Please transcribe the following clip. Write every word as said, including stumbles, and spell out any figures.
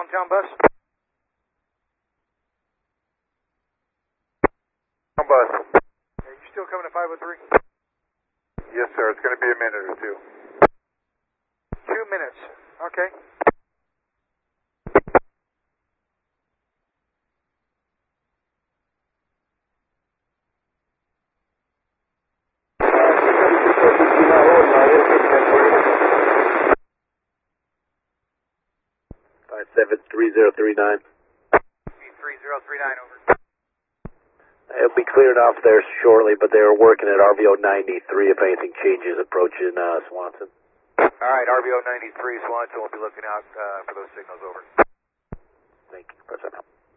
downtown bus? Bus. Are you still coming to five oh three? Yes, sir. It's going to be a minute or two. Two minutes. Okay. Five seven three zero three nine. three zero three nine over. It'll be cleared off there shortly, but they are working at R V O ninety-three if anything changes approaching uh, Swanson. All right, R V O ninety-three Swanson will be looking out uh, for those signals over. Thank you. Press up.